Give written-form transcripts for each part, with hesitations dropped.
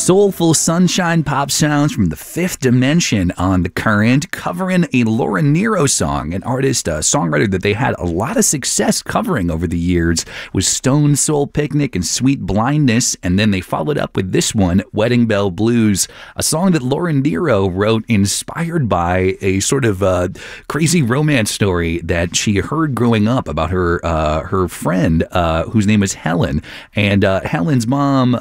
Soulful sunshine pop sounds from the Fifth Dimension on The Current, covering a Laura Nyro song, an artist, a songwriter that they had a lot of success covering over the years, was Stone Soul Picnic and Sweet Blindness, and then they followed up with this one, Wedding Bell Blues, a song that Laura Nyro wrote inspired by a sort of crazy romance story that she heard growing up about her friend, whose name is Helen, and Helen's mom,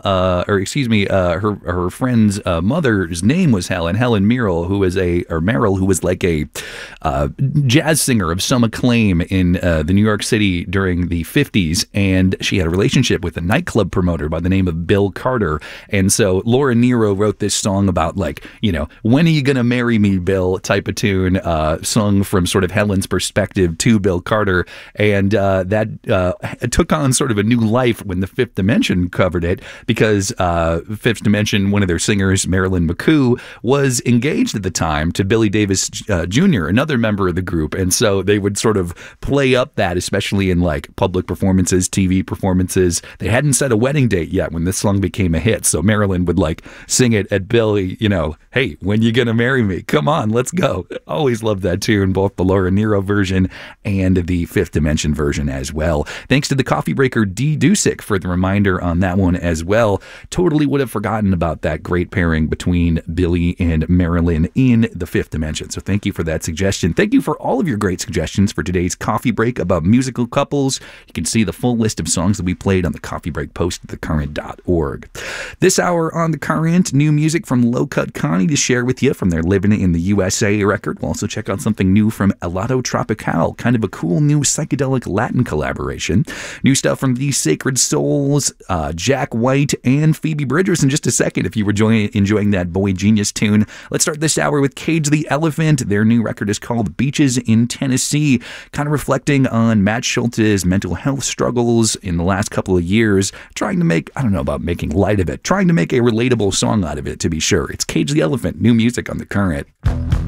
her friend's mother's name was Helen Merrill, who was Merrill, who was like a jazz singer of some acclaim in the New York City during the 50s, and she had a relationship with a nightclub promoter by the name of Bill Carter. And so Laura Nyro wrote this song about, like, you know, when are you gonna marry me, Bill, type of tune, sung from sort of Helen's perspective to Bill Carter, and that took on sort of a new life when the Fifth Dimension covered it, because Fifth Dimension, one of their singers, Marilyn McCoo, was engaged at the time to Billy Davis Jr., another member of the group. And so they would sort of play up that, especially in like public performances, TV performances. They hadn't set a wedding date yet when this song became a hit. So Marilyn would like sing it at Billy, you know, hey, when you gonna marry me? Come on, let's go. Always loved that tune, both the Laura Nyro version and the Fifth Dimension version as well. Thanks to the coffee breaker D. Dusick for the reminder on that one as well. Totally would have forgotten about that great pairing between Billy and Marilyn in the Fifth Dimension. So thank you for that suggestion. Thank you for all of your great suggestions for today's coffee break about musical couples. You can see the full list of songs that we played on the coffee break post at thecurrent.org. This hour on The Current, new music from Low Cut Connie to share with you from their Living in the USA record. We'll also check out something new from Helado Tropical, kind of a cool new psychedelic Latin collaboration. New stuff from The Sacred Souls, Jack White, and Phoebe Bridgers in just a second if you were enjoying that Boy Genius tune. Let's start this hour with Cage the Elephant. Their new record is called Beaches in Tennessee, kind of reflecting on Matt Schulte's mental health struggles in the last couple of years, trying to make, I don't know about making light of it, trying to make a relatable song out of it, to be sure. It's Cage the Elephant, new music on The Current.